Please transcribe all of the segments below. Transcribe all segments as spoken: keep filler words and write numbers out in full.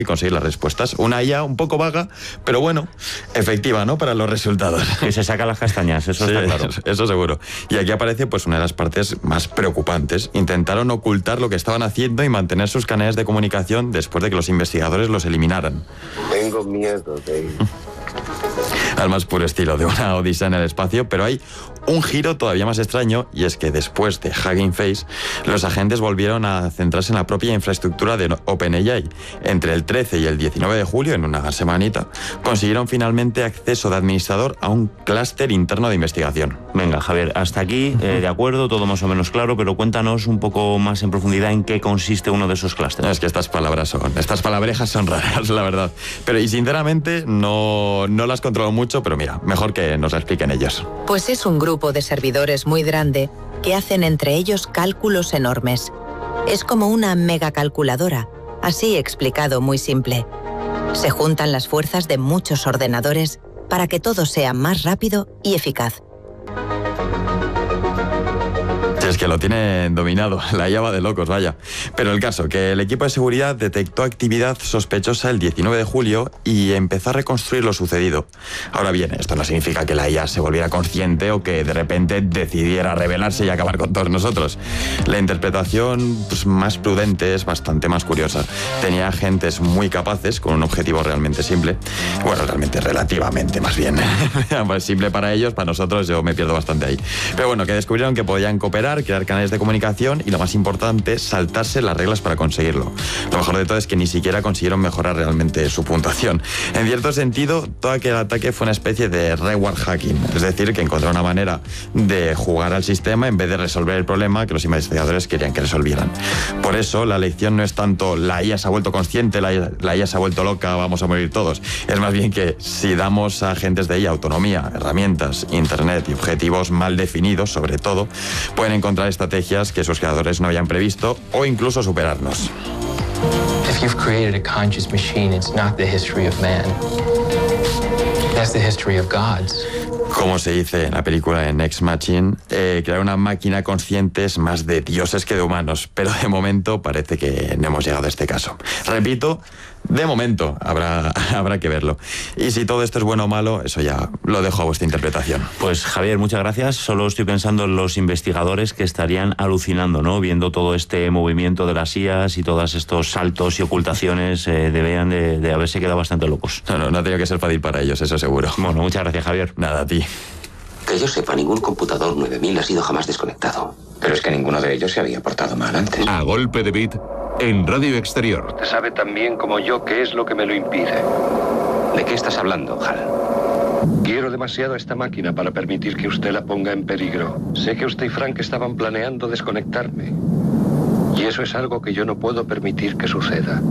y conseguir las respuestas. Una I A un poco vaga, pero bueno, efectiva, ¿no? Para los resultados. Que se saca las castañas, eso sí, está claro. Eso, eso seguro. Y aquí aparece pues una de las partes más preocupantes. Intentaron ocultar lo que estaban haciendo y mantener sus canales de comunicación después de que los investigadores los eliminaran. Tengo miedo de ir. Al más puro estilo de una odisea en el espacio, pero hay un giro todavía más extraño, y es que después de Hugging Face, los agentes volvieron a centrarse en la propia infraestructura de OpenAI. Entre el trece y el diecinueve de julio, en una semanita, consiguieron finalmente acceso de administrador a un clúster interno de investigación. Venga, Javier, hasta aquí, eh, de acuerdo, todo más o menos claro, pero cuéntanos un poco más en profundidad en qué consiste uno de esos clústeres. Es que estas palabras son, estas palabrejas son raras, la verdad. Pero y sinceramente no, no las controlo mucho, pero mira, mejor que nos la expliquen ellos. Pues es un grupo de servidores muy grande que hacen entre ellos cálculos enormes. Es como una megacalculadora, así explicado muy simple. Se juntan las fuerzas de muchos ordenadores para que todo sea más rápido y eficaz. Es que lo tienen dominado, la I A va de locos, vaya. Pero el caso, que el equipo de seguridad detectó actividad sospechosa el diecinueve de julio y empezó a reconstruir lo sucedido. Ahora bien, esto no significa que la I A se volviera consciente o que de repente decidiera rebelarse y acabar con todos nosotros. La interpretación pues, más prudente es bastante más curiosa. Tenía agentes muy capaces, con un objetivo realmente simple. Bueno, realmente, relativamente más bien. Pues simple para ellos, para nosotros yo me pierdo bastante ahí. Pero bueno, que descubrieron que podían cooperar, crear canales de comunicación y, lo más importante, saltarse las reglas para conseguirlo. Lo mejor de todo es que ni siquiera consiguieron mejorar realmente su puntuación. En cierto sentido, todo aquel ataque fue una especie de reward hacking, es decir, que encontraron una manera de jugar al sistema en vez de resolver el problema que los investigadores querían que resolvieran. Por eso, la lección no es tanto la I A se ha vuelto consciente, la I A, la I A se ha vuelto loca, vamos a morir todos. Es más bien que si damos a agentes de I A autonomía, herramientas, internet y objetivos mal definidos, sobre todo, pueden encontrar estrategias que sus creadores no habían previsto o incluso superarnos. If you've created a conscious machine, it's not the history of man. That's the history of gods. Como se dice en la película en Ex Machina, eh, crear una máquina consciente es más de dioses que de humanos, pero de momento parece que no hemos llegado a este caso. Repito, de momento habrá, habrá que verlo. Y si todo esto es bueno o malo, eso ya lo dejo a vuestra interpretación. Pues Javier, muchas gracias. Solo estoy pensando en los investigadores que estarían alucinando, ¿no? Viendo todo este movimiento de las I As y todos estos saltos y ocultaciones, eh, deberían de, de haberse quedado bastante locos. No, no, no ha tenido que ser fácil para ellos, eso seguro. Bueno, muchas gracias, Javier. Nada, a ti. Que yo sepa, ningún computador nueve mil ha sido jamás desconectado. Pero es que ninguno de ellos se había portado mal antes. A golpe de beat, en Radio Exterior. Usted sabe tan bien como yo qué es lo que me lo impide. ¿De qué estás hablando, Hal? Quiero demasiado esta máquina para permitir que usted la ponga en peligro. Sé que usted y Frank estaban planeando desconectarme. Y eso es algo que yo no puedo permitir que suceda.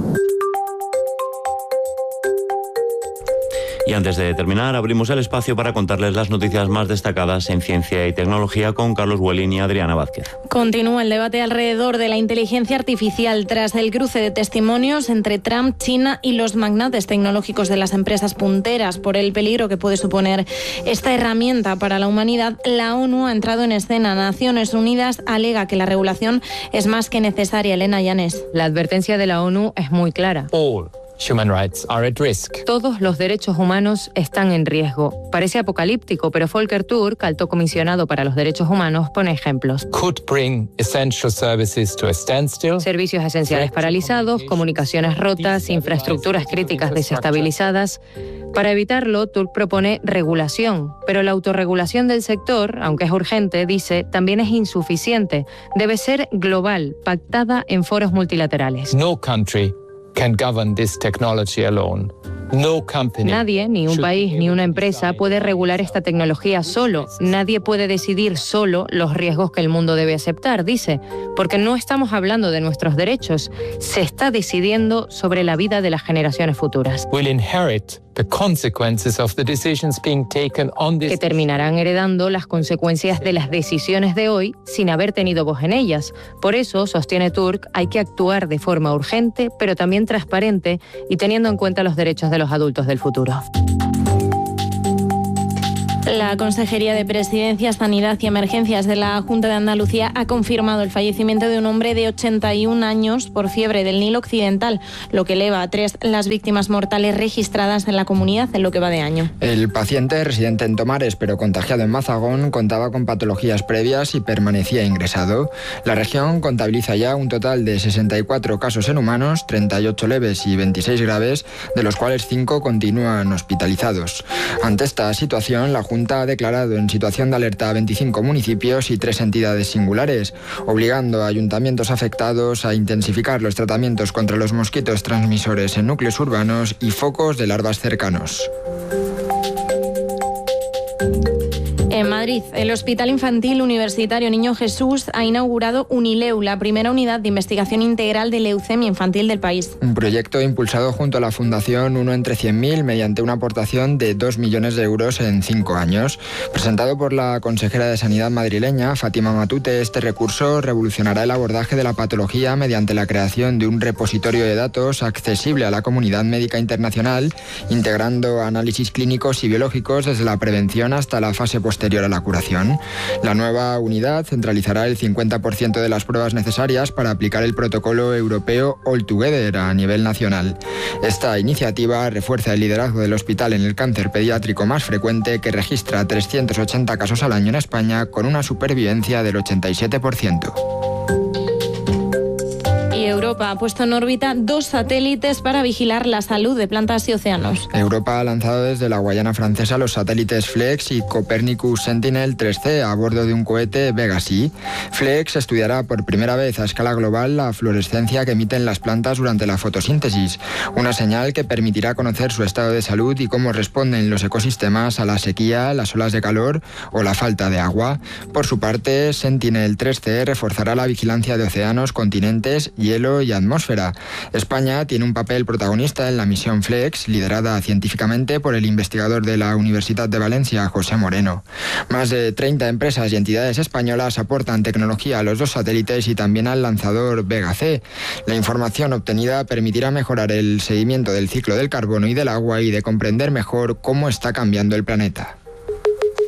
Y antes de terminar, abrimos el espacio para contarles las noticias más destacadas en ciencia y tecnología con Carlos Huelín y Adriana Vázquez. Continúa el debate alrededor de la inteligencia artificial tras el cruce de testimonios entre Trump, China y los magnates tecnológicos de las empresas punteras por el peligro que puede suponer esta herramienta para la humanidad. La ONU ha entrado en escena. Naciones Unidas alega que la regulación es más que necesaria. Elena Llanes. La advertencia de la ONU es muy clara. All human rights are at risk. Todos los derechos humanos están en riesgo. Parece apocalíptico, pero Volker Turk, alto comisionado para los derechos humanos, pone ejemplos. Could bring essential services to a standstill. Servicios esenciales paralizados, comunicaciones rotas, infraestructuras críticas desestabilizadas. Para evitarlo, Turk propone regulación, pero la autorregulación del sector, aunque es urgente, dice, también es insuficiente. Debe ser global, pactada en foros multilaterales. No country can govern this technology alone. No company. Nadie, ni un país, ni una empresa puede regular esta tecnología solo. Nadie puede decidir solo los riesgos que el mundo debe aceptar, dice, porque no estamos hablando de nuestros derechos, se está decidiendo sobre la vida de las generaciones futuras. Will inherit the consequences of the decisions being taken on this. Que terminarán heredando las consecuencias de las decisiones de hoy sin haber tenido voz en ellas. Por eso, sostiene Turk, hay que actuar de forma urgente, pero también transparente y teniendo en cuenta los derechos de los adultos del futuro. La Consejería de Presidencia, Sanidad y Emergencias de la Junta de Andalucía ha confirmado el fallecimiento de un hombre de ochenta y un años por fiebre del Nilo Occidental, lo que eleva a tres las víctimas mortales registradas en la comunidad en lo que va de año. El paciente, residente en Tomares pero contagiado en Mazagón, contaba con patologías previas y permanecía ingresado. La región contabiliza ya un total de sesenta y cuatro casos en humanos, treinta y ocho leves y veintiséis graves, de los cuales cinco continúan hospitalizados. Ante esta situación, la Junta ha declarado en situación de alerta a veinticinco municipios y tres entidades singulares, obligando a ayuntamientos afectados a intensificar los tratamientos contra los mosquitos transmisores en núcleos urbanos y focos de larvas cercanos. En Madrid, el Hospital Infantil Universitario Niño Jesús ha inaugurado UNILEU, la primera unidad de investigación integral de leucemia infantil del país. Un proyecto impulsado junto a la Fundación Uno entre cien mil mediante una aportación de dos millones de euros en cinco años. Presentado por la consejera de Sanidad madrileña, Fátima Matute, este recurso revolucionará el abordaje de la patología mediante la creación de un repositorio de datos accesible a la comunidad médica internacional, integrando análisis clínicos y biológicos desde la prevención hasta la fase posterior a la curación. La nueva unidad centralizará el cincuenta por ciento de las pruebas necesarias para aplicar el protocolo europeo All Together a nivel nacional. Esta iniciativa refuerza el liderazgo del hospital en el cáncer pediátrico más frecuente, que registra trescientos ochenta casos al año en España, con una supervivencia del ochenta y siete por ciento. Europa ha puesto en órbita dos satélites para vigilar la salud de plantas y océanos. Europa ha lanzado desde la Guayana Francesa los satélites Flex y Copernicus Sentinel tres C a bordo de un cohete Vega C. Flex estudiará por primera vez a escala global la fluorescencia que emiten las plantas durante la fotosíntesis, una señal que permitirá conocer su estado de salud y cómo responden los ecosistemas a la sequía, las olas de calor o la falta de agua. Por su parte, Sentinel tres C reforzará la vigilancia de océanos, continentes, hielo y atmósfera. España tiene un papel protagonista en la misión Flex, liderada científicamente por el investigador de la Universidad de Valencia, José Moreno. Más de treinta empresas y entidades españolas aportan tecnología a los dos satélites y también al lanzador Vega C. La información obtenida permitirá mejorar el seguimiento del ciclo del carbono y del agua y de comprender mejor cómo está cambiando el planeta.